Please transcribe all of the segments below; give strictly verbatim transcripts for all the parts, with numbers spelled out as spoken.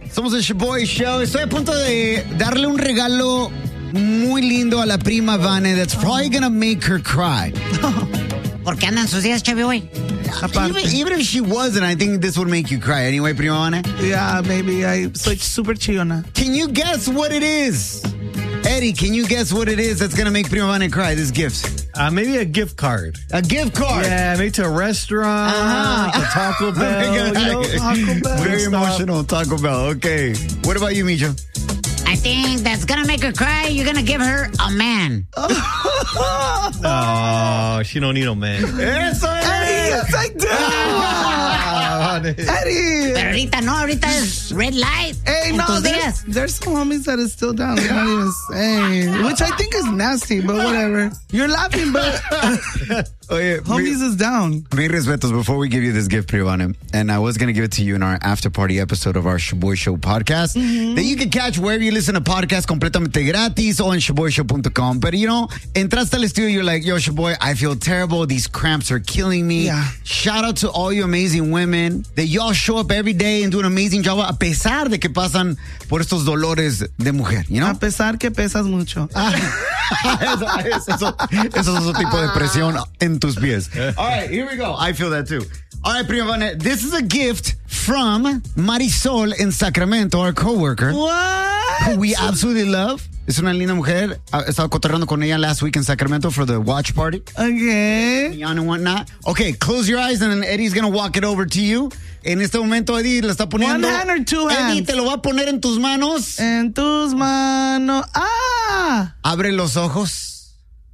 Somos el Shoboy Show. Estoy a punto de darle un regalo muy lindo a la prima Vane that's probably gonna make her cry. ¿Por qué andan sus días, Chevy Boy? Even, even if she wasn't, I think this would make you cry anyway, prima Vane. Yeah, maybe. I soy super chillona. Can you guess what it is? Eddie, can you guess what it is that's gonna make prima Vane cry, this gift? Uh, maybe a gift card. A gift card? Yeah, maybe to a restaurant, Uh-huh. to Taco Bell. You know, Taco Bell. Very stuff. emotional, Taco Bell. Okay. What about you, Micho? I think that's gonna make her cry. You're gonna give her a man. Oh, she don't need no man. Eso es. Eddie, yes, I do. Eddie. Pero ahorita no, ahorita es red light. Hey, en no, tus there's, días. there's some homies that is still down. They're not even saying, which I think is nasty, but whatever. You're laughing, but Oye, homies is down. Mi respetos before we give you this gift, Privana. And I was going to give it to you in our after party episode of our Shoboy Show podcast Mm-hmm. that you can catch wherever you listen to podcasts completamente gratis on shoboy show dot com. But you know, entraste al estudio, you're like, yo, Shoboy, I feel terrible. These cramps are killing me. Yeah. Shout out to all you amazing women that y'all show up every day and do an amazing job a pesar de que pasan por estos dolores de mujer, you know? A pesar que pesas mucho. eso, eso, eso es otro tipo de presión en tus pies. All right, here we go. I feel that too. All right, Prima Vane, this is a gift from Marisol in Sacramento, our coworker, What? who we absolutely love. Es una linda mujer. I estaba cotorreando con ella last week in Sacramento for the watch party. Okay. And whatnot. Okay, close your eyes and then Eddie's going to walk it over to you. En este momento, Eddie le está poniendo. One hand or two hands? Eddie te lo va a poner en tus manos. En tus manos. Ah. Abre los ojos.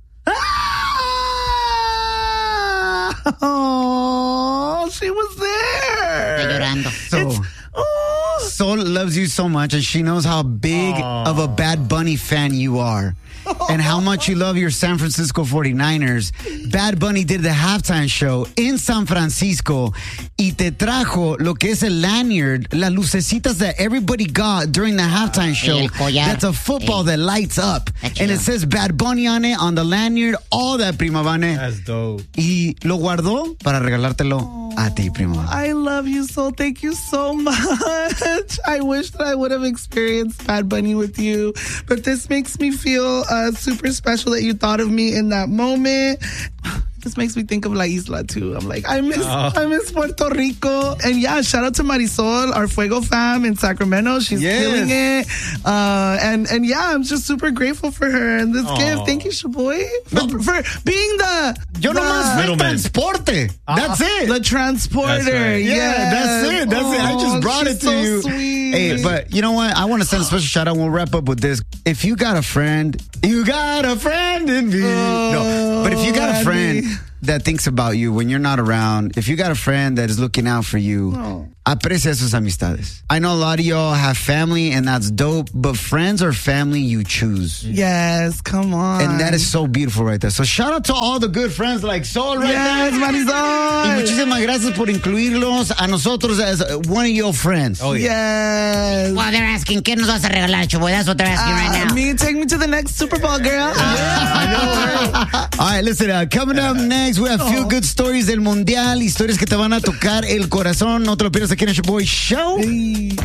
Ah. Oh, she was there. Está llorando. So, Oh. Sol loves you so much, and she knows how big of a Bad Bunny fan you are. And how much you love your San Francisco forty-niners. Bad Bunny did the halftime show in San Francisco y te trajo lo que es el lanyard, las lucecitas that everybody got during the halftime show. El collar. That's a football Sí. that lights up. Está And it chido. says Bad Bunny on it, on the lanyard, all that, Prima Vane. That's dope. Y lo guardó para regalártelo a ti, Prima Vane. I love you so. Thank you so much. I wish that I would have experienced Bad Bunny with you, but this makes me feel uh, super special that you thought of me in that moment. This makes me think of La Isla too. I'm like, I miss, Oh. I miss Puerto Rico. And yeah, shout out to Marisol, our Fuego fam in Sacramento. She's Yes. killing it. Uh, and and yeah, I'm just super grateful for her and this Oh. gift. Thank you, Shoboy, for, for being the Yo the, nomás fui el Middleman. transporte. That's it. the transporter. That's right. Yeah, Yes. that's it. That's it. I just Oh, brought she's it to so you. Sweet. Hey, but you know what? I want to send a special shout out. We'll wrap up with this. If you got a friend, you got a friend in me. no, but if you got a friend Andy. that thinks about you when you're not around, if you got a friend that is looking out for you, Oh. aprecia sus amistades. I know a lot of y'all have family, and that's dope, but friends are family you choose. Yes, come on. And that is so beautiful right there. So shout out to all the good friends like Sol right Yes, there. Y Marisol. muchísimas gracias por incluirlos a nosotros as one of your friends. Oh, yeah. Yes. Well, they're asking, ¿qué nos vas a regalar, Choboy? That's what they're asking Ah, right now. me, take me to the next Super Bowl, girl. All right, listen, uh, coming up next, we have feel good stories del Mundial, historias que te van a tocar el corazón. No te lo pierdas aquí en el Shoboy Show. Hey.